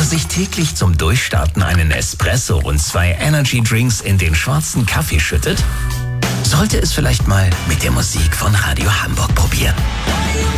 sich täglich zum Durchstarten einen Espresso und 2 Energy Drinks in den schwarzen Kaffee schüttet, sollte es vielleicht mal mit der Musik von Radio Hamburg probieren.